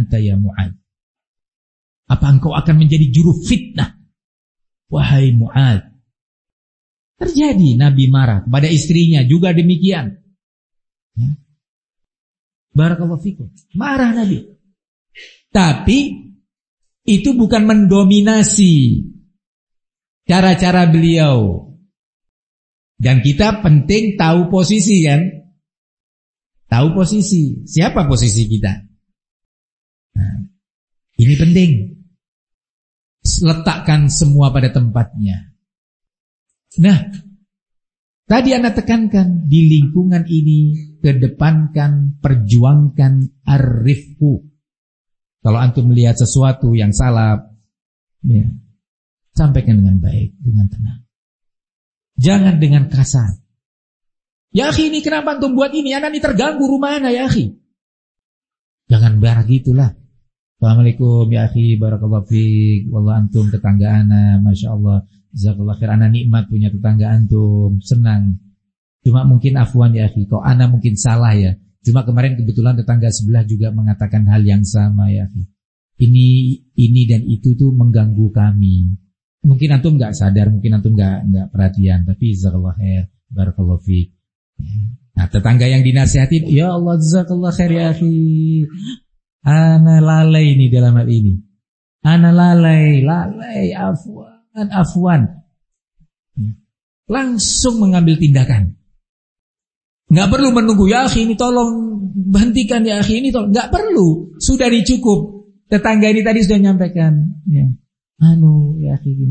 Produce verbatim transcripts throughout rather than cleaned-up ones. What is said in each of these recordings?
anta ya Mu'adz? Apa engkau akan menjadi juru fitnah, wahai Mu'adz? Terjadi Nabi marah kepada istrinya juga demikian. Ya. Barakallahu fikum. Marah Nabi. Tapi itu bukan mendominasi cara-cara beliau. Dan kita penting tahu posisi kan? Tahu posisi. Siapa posisi kita? Nah, ini penting. Letakkan semua pada tempatnya. Nah, tadi Anda tekankan di lingkungan ini, kedepankan, perjuangkan ar-rifqu. Kalau antum melihat sesuatu yang salah, ya, sampaikan dengan baik, dengan tenang. Jangan dengan kasar. Ya akhi, ini kenapa antum buat ini? Anak ini terganggu rumah anak, ya akhi. Jangan barang gitulah. Assalamualaikum ya akhi, barakallahu fiik. Wallah antum tetangga anak, masya Allah. Jazakallah khair, anak nikmat punya tetangga antum, senang. Cuma mungkin afwan ya akhi, kok anak mungkin salah ya. Cuma kemarin kebetulan tetangga sebelah juga mengatakan hal yang sama ya akhi. Ini ini dan itu tuh mengganggu kami. Mungkin antum enggak sadar, mungkin antum enggak enggak perhatian, tapi jazakallah khair, barakallahu fiik. Nah, tetangga yang dinasihati, ya Allah jazakallah khair ya akhi. Ana lalai ini dalam hal ini. Ana lalai, lalai afwan, afwan. Langsung mengambil tindakan. Enggak perlu menunggu, ya akhi ini tolong hentikan ya akhi ini tolong. Enggak perlu, sudah dicukup. Tetangga ini tadi sudah nyampaikan, ya. Anu ya akhi gini.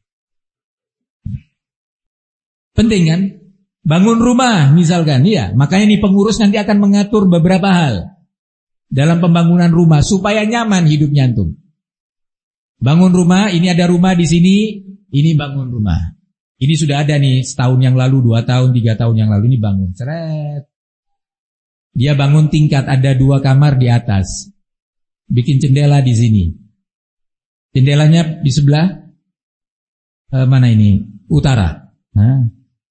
Penting kan? Bangun rumah misalkan, ya. Makanya nih pengurus nanti akan mengatur beberapa hal dalam pembangunan rumah supaya nyaman hidupnya antum. Bangun rumah, ini ada rumah di sini, ini bangun rumah. Ini sudah ada nih setahun yang lalu, dua tahun, tiga tahun yang lalu ini bangun. Seret. Dia bangun tingkat, ada dua kamar di atas. Bikin jendela di sini. Jendelanya di sebelah eh, mana ini? Utara. Nah.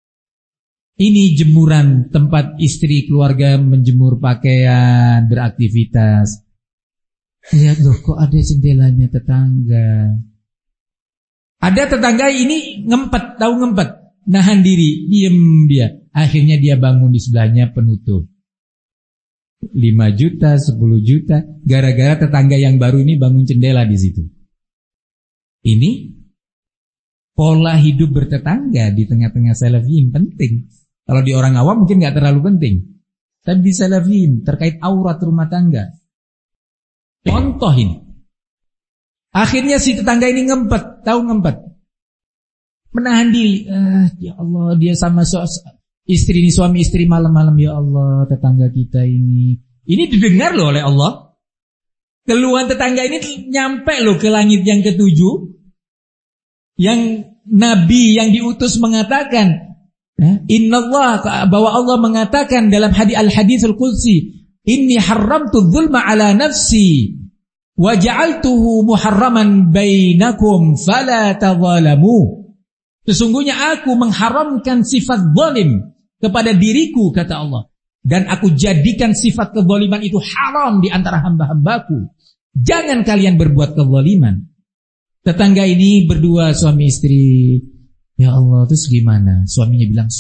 Ini jemuran tempat istri keluarga menjemur pakaian, beraktivitas. Lihat loh, kok ada jendelanya tetangga. Ada tetangga ini ngempet, tahu ngempet, nahan diri, diem dia. Akhirnya dia bangun di sebelahnya penutup. lima juta, sepuluh juta, gara-gara tetangga yang baru ini bangun jendela di situ. Ini pola hidup bertetangga di tengah-tengah salafiyin penting. Kalau di orang awam mungkin nggak terlalu penting, tapi di salafiyin terkait aurat rumah tangga. Contoh ini. Akhirnya si tetangga ini ngempet, tahu ngempet, menahan diri. Ah, ya Allah, dia sama so istri ini, suami istri malam-malam, ya Allah, tetangga kita ini. Ini didengar loh oleh Allah. Keluhan tetangga ini nyampe loh ke langit yang ketujuh. Yang Nabi yang diutus mengatakan, Innallah, bahwa Allah mengatakan dalam hadis al-haditsul qudsi, inni haramtu dzulma ala nafsi wa ja'altuhu muharraman bainakum fala tadzalamu. Sesungguhnya aku mengharamkan sifat zalim kepada diriku, kata Allah, dan aku jadikan sifat kezaliman itu haram di antara hamba-hambaku. Jangan kalian berbuat kezaliman. Tetangga ini berdua suami istri. Ya Allah, terus gimana? Suaminya bilang,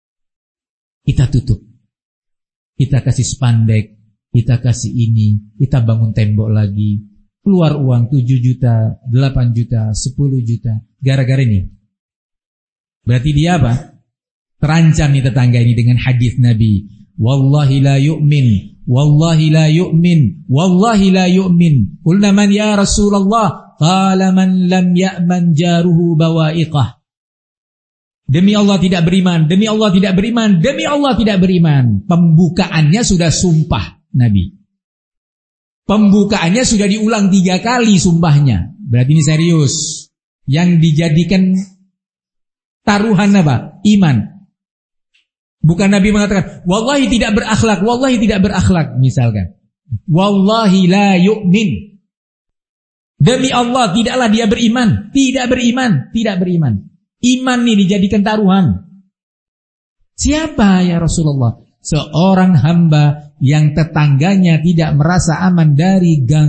kita tutup, kita kasih spandek, kita kasih ini, kita bangun tembok lagi, keluar uang tujuh juta, delapan juta, sepuluh juta, gara-gara ini. Berarti dia apa? Terancam nih tetangga ini dengan hadis Nabi, wallahi la yu'min, wallahi la yu'min, wallahi la yu'min. Qulna man ya Rasulullah? Qala man lam ya'man jaruhu bawa'iqah. Demi Allah tidak beriman, demi Allah tidak beriman, demi Allah tidak beriman. Pembukaannya sudah sumpah Nabi. Pembukaannya sudah diulang tiga kali sumpahnya. Berarti ini serius. Yang dijadikan taruhan apa? Iman. Bukan Nabi mengatakan, wallahi tidak berakhlak, wallahi tidak berakhlak misalkan. Wallahi la yu'min. Demi Allah tidaklah dia beriman, tidak beriman, tidak beriman. Iman ini dijadikan taruhan. Siapa ya Rasulullah? Seorang hamba yang tetangganya tidak merasa aman dari gangguan